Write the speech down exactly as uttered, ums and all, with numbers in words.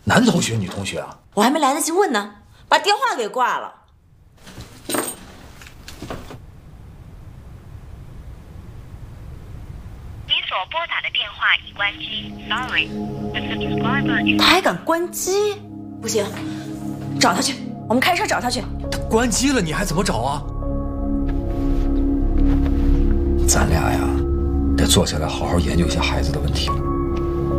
男同学、女同学啊？ 我还没来得及问呢，把电话给挂了。 您所拨打的电话已关机 ，Sorry。The subscriber is。 他还敢关机？不行，找他去，我们开车找他去。 他关机了，你还怎么找啊？咱俩呀，得坐下来好好研究一下孩子的问题了。